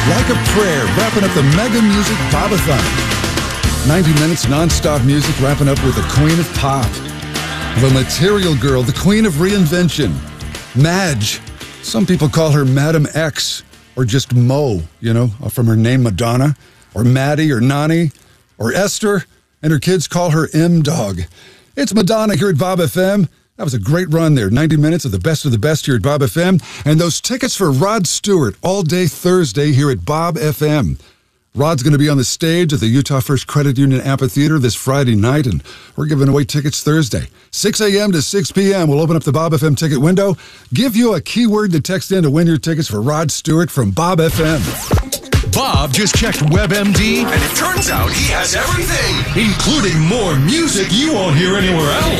Like a Prayer, wrapping up the Mega Music Bob-a-thon. 90 minutes non-stop music, wrapping up with the Queen of Pop. The Material Girl, the Queen of Reinvention. Madge. Some people call her Madam X, or just Mo, from her name Madonna, or Maddie, or Nani, or Esther, and her kids call her M-Dog. It's Madonna here at Bob FM. That was a great run there. 90 minutes of the best here at Bob FM. And those tickets for Rod Stewart all day Thursday here at Bob FM. Rod's going to be on the stage at the Utah First Credit Union Amphitheater this Friday night, and we're giving away tickets Thursday. 6 a.m. to 6 p.m. We'll open up the Bob FM ticket window, give you a keyword to text in to win your tickets for Rod Stewart from Bob FM. Bob just checked WebMD, and it turns out he has everything, including more music you won't hear anywhere else.